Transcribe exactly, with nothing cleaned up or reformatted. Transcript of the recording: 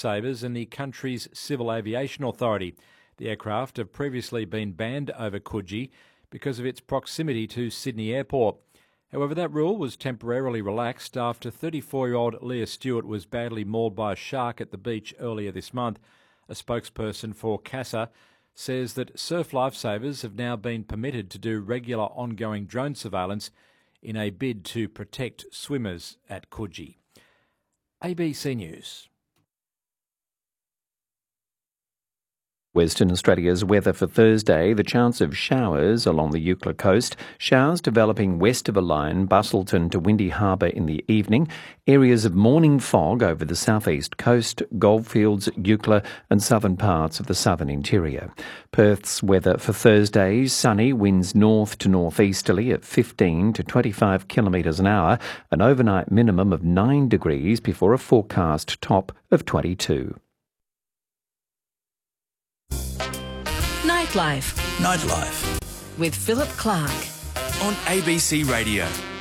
Lifesavers and the country's Civil Aviation Authority. The aircraft have previously been banned over Coogee because of its proximity to Sydney Airport. However, that rule was temporarily relaxed after thirty-four-year-old Leah Stewart was badly mauled by a shark at the beach earlier this month. A spokesperson for CASA says that Surf Lifesavers have now been permitted to do regular ongoing drone surveillance in a bid to protect swimmers at Coogee. A B C News. Western Australia's weather for Thursday, the chance of showers along the Eucla coast, showers developing west of a line, Bustleton to Windy Harbour in the evening, areas of morning fog over the southeast coast, Goldfields, Eucla and southern parts of the southern interior. Perth's weather for Thursday, sunny, winds north to northeasterly at fifteen to twenty-five kilometres an hour, an overnight minimum of nine degrees before a forecast top of twenty-two. Nightlife. Nightlife. With Philip Clark. On A B C Radio.